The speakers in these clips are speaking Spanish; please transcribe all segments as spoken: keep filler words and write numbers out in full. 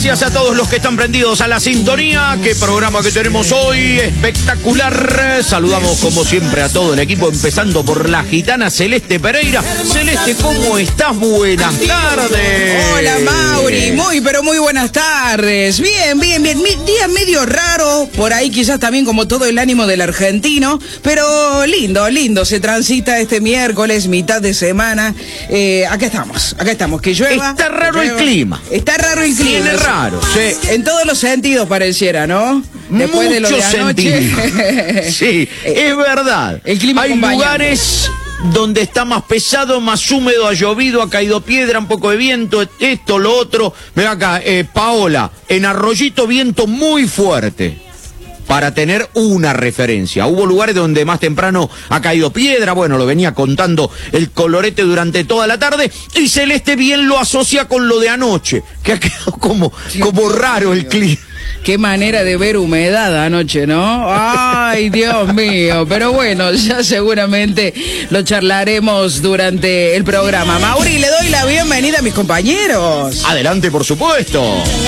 gracias a todos los que están prendidos a la sintonía. Qué programa que tenemos hoy, espectacular. Saludamos como siempre a todo el equipo, empezando por la gitana Celeste Pereira. Celeste, ¿cómo estás? Buenas tardes. Hola, Mauri, muy pero muy buenas tardes. Bien, bien, bien. Mi día medio raro, por ahí quizás también como todo el ánimo del argentino, pero lindo, lindo. Se transita este miércoles, mitad de semana. Eh, acá estamos, acá estamos. Que llueva. Está raro que el clima. Está raro el clima. Viene raro, sí. En todos los sentidos pareciera, ¿no? Después Mucho de lo de anoche. Sí, es verdad. El clima Hay lugares donde está más pesado, más húmedo, ha llovido, ha caído piedra, un poco de viento, esto, lo otro. Ven acá, eh, Paola, en Arroyito viento muy fuerte. Para tener una referencia. Hubo lugares donde más temprano ha caído piedra, bueno, lo venía contando el Colorete durante toda la tarde, y Celeste bien lo asocia con lo de anoche, que ha quedado como, como raro el clima. Qué manera de ver humedad anoche, ¿no? Ay, Dios mío. Pero bueno, ya seguramente lo charlaremos durante el programa. Mauri, le doy la bienvenida a mis compañeros. Adelante, por supuesto.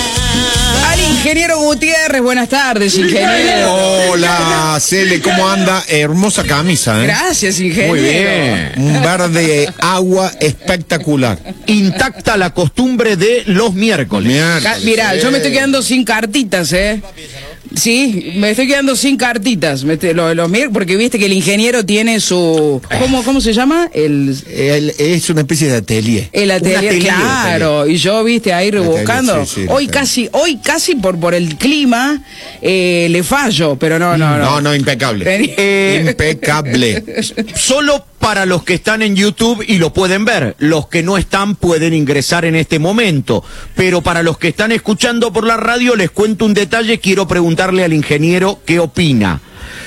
Al ingeniero Gutiérrez, buenas tardes, ingeniero. Hola, Cele, ¿cómo anda? Hermosa camisa, ¿eh? Gracias, ingeniero. Muy bien. Un verde agua espectacular. Intacta la costumbre de los miércoles. Mierda. Mirá, yo me estoy quedando sin cartitas, ¿eh? Sí, me estoy quedando sin cartitas, me estoy- lo- los mier- porque viste que el ingeniero tiene su... ¿Cómo, cómo se llama? El... El- es una especie de atelier. El atelier, atelier, claro, y yo, viste, ahí rebuscando. sí, sí, hoy sí. casi, hoy casi por, por el clima eh, le fallo, pero no, no, no. No, no, impecable. Vení. Impecable. Solo para los que están en YouTube y lo pueden ver. Los que no están pueden ingresar en este momento. Pero para los que están escuchando por la radio, les cuento un detalle. Quiero preguntarle al ingeniero qué opina.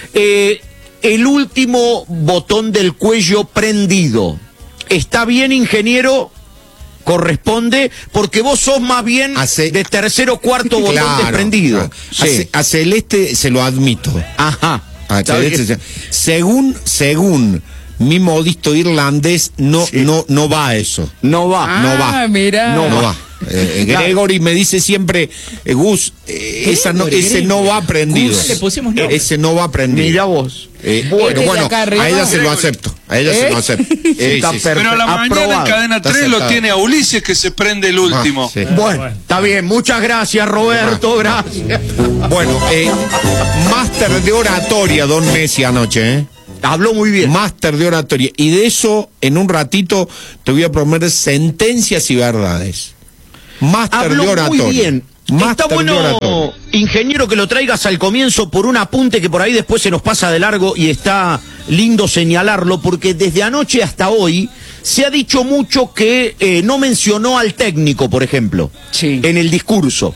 Eh, el último botón del cuello prendido. ¿Está bien, ingeniero? Corresponde, porque vos sos más bien Hace- de tercer o cuarto botón Claro. desprendido. A, Sí. Ce- a Celeste se lo admito. Ajá. A Está Celeste bien. se- según, según mi modisto irlandés, no, Sí. no, no va eso. No va. Ah, no va. mirá. No, va. Eh, Claro. Gregory me dice siempre, eh, Gus, eh, esa no, Gregory, ese no va prendido. Gus, le pusimos nombre. Ese no va prendido. Mira vos. Eh, Este bueno, de bueno, acá arriba. a ella se lo acepto. A ella se ¿Eh? lo acepto. Sí, Está sí, sí. perfecto. Pero a la mañana Aprobado. en Cadena Está tres lo aceptado. tiene a Ulises que se prende el último. Ah, sí. Bueno, está bien. Muchas gracias, Roberto. Gracias. Bueno, eh, máster de oratoria, don Messi, anoche, ¿eh? Habló muy bien. Máster de oratoria. Y de eso, en un ratito, te voy a prometer sentencias y verdades. Máster Habló de oratoria. muy bien. Máster Está de bueno, oratoria. ingeniero, que lo traigas al comienzo por un apunte que por ahí después se nos pasa de largo y está lindo señalarlo, porque desde anoche hasta hoy se ha dicho mucho que eh, no mencionó al técnico, por ejemplo, Sí. en el discurso.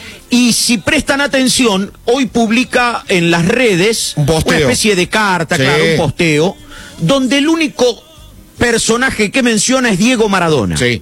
Y si prestan atención, hoy publica en las redes Un posteo. una especie de carta, Sí. claro, un posteo, donde el único personaje que menciona es Diego Maradona. Sí.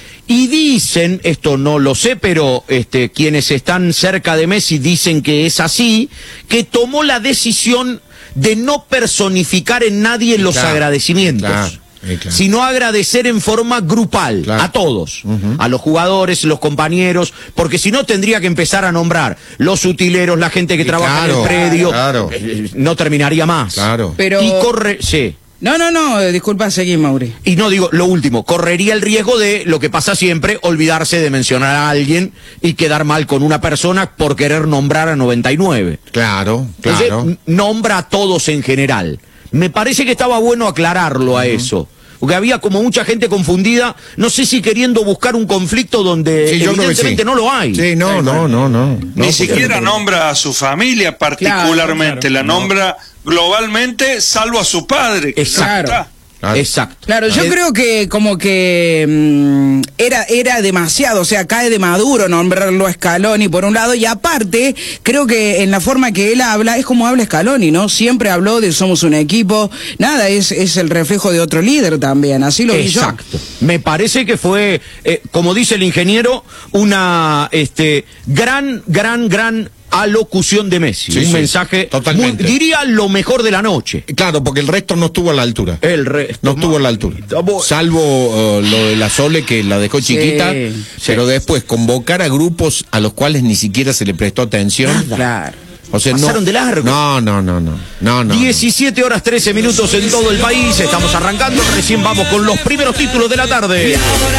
Y dicen, esto no lo sé, pero este, quienes están cerca de Messi dicen que es así, que tomó la decisión de no personificar en nadie los Claro, agradecimientos, claro, sí, claro. sino agradecer en forma grupal, Claro. a todos, a los jugadores, los compañeros, porque si no tendría que empezar a nombrar los utileros, la gente que Y trabaja claro, en el predio, claro. eh, no terminaría más. Claro. Pero... Y corre, sí. No, no, no, eh, disculpa, seguí, Mauri. Y no digo, lo último, correría el riesgo de lo que pasa siempre, olvidarse de mencionar a alguien y quedar mal con una persona por querer nombrar a noventa y nueve. Claro, Entonces, claro. n- nombra a todos en general. Me parece que estaba bueno aclararlo a eso. Porque había como mucha gente confundida, no sé si queriendo buscar un conflicto donde Sí, yo creo que evidentemente sí. no lo hay. Sí, no, no, no, no. Ni No, siquiera porque- nombra a su familia particularmente, la nombra globalmente, salvo a su padre. que no Exacto. está. Claro. Exacto. Claro, yo Eh, creo que como que mm, era era demasiado, o sea, cae de maduro nombrarlo a Scaloni por un lado, y aparte, creo que en la forma que él habla, es como habla Scaloni, ¿no? Siempre habló de somos un equipo, nada, es, es el reflejo de otro líder también, así lo vi yo. Exacto. Me parece que fue, eh, como dice el ingeniero, una este, gran, gran, gran alocución de Messi. Sí, un sí, mensaje, totalmente. muy, diría lo mejor de la noche. Claro, porque el resto no estuvo a la altura. El resto. No estuvo a la altura. Salvo uh, lo de la Sole, que la dejó chiquita, Sí, pero después convocar a grupos a los cuales ni siquiera se le prestó atención. Claro. O sea, Pasaron no, de largo. No, no, no, no. no, no diecisiete horas trece minutos en todo el país. Estamos arrancando. Recién vamos con los primeros títulos de la tarde.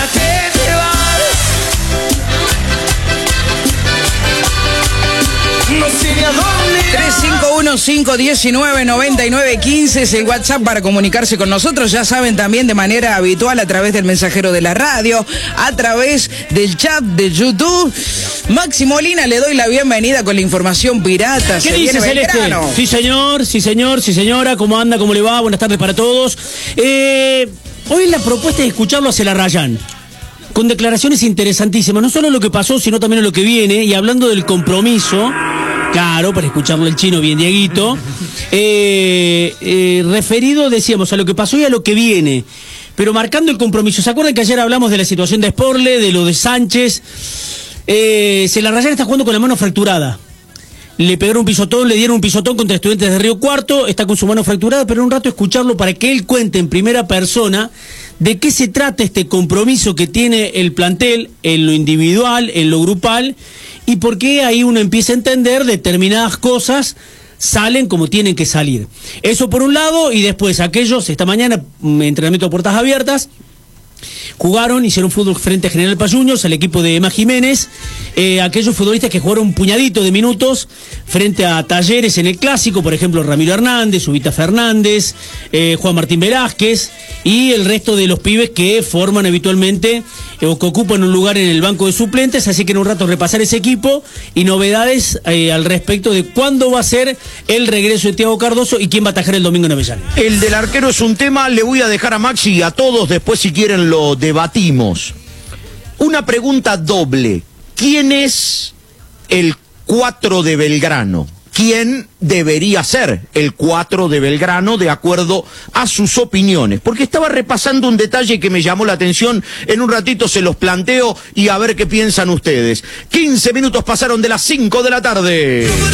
tres cinco uno, cinco uno nueve, nueve nueve uno cinco es el WhatsApp para comunicarse con nosotros. Ya saben, también de manera habitual a través del mensajero de la radio, a través del chat de YouTube. Maxi Molina, le doy la bienvenida con la información pirata. ¿Qué Se dice viene Celeste? Belgrano. Sí señor, sí señor, sí señora, ¿cómo anda? ¿Cómo le va? Buenas tardes para todos. Eh, hoy la propuesta es escucharlo a Celarrayán, con declaraciones interesantísimas, no solo lo que pasó, sino también lo que viene, y hablando del compromiso, claro, para escucharlo el chino bien Dieguito, eh, eh, referido, decíamos, a lo que pasó y a lo que viene, pero marcando el compromiso. ¿Se acuerdan que ayer hablamos de la situación de Sporle, de lo de Sánchez? Eh, Celarrayán está jugando con la mano fracturada. Le pegaron un pisotón, le dieron un pisotón contra Estudiantes de Río Cuarto, está con su mano fracturada, pero en un rato escucharlo para que él cuente en primera persona de qué se trata este compromiso que tiene el plantel en lo individual, en lo grupal, y por qué ahí uno empieza a entender determinadas cosas salen como tienen que salir. Eso por un lado, y después aquellos, esta mañana, entrenamiento a puertas abiertas, jugaron, hicieron fútbol frente a General Payuños, al equipo de Emma Jiménez, eh, aquellos futbolistas que jugaron un puñadito de minutos frente a Talleres en el Clásico, por ejemplo Ramiro Hernández, Ubita Fernández, eh, Juan Martín Velázquez y el resto de los pibes que forman habitualmente eh, o que ocupan un lugar en el banco de suplentes, así que en un rato repasar ese equipo y novedades eh, al respecto de cuándo va a ser el regreso de Thiago Cardoso y quién va a atajar el domingo en Avellaneda. El del arquero es un tema, le voy a dejar a Maxi y a todos, después si quieren lo debatimos. Una pregunta doble. ¿Quién es el cuatro de Belgrano? ¿Quién debería ser el cuatro de Belgrano de acuerdo a sus opiniones? Porque estaba repasando un detalle que me llamó la atención, en un ratito se los planteo y a ver qué piensan ustedes. quince minutos pasaron de las cinco de la tarde.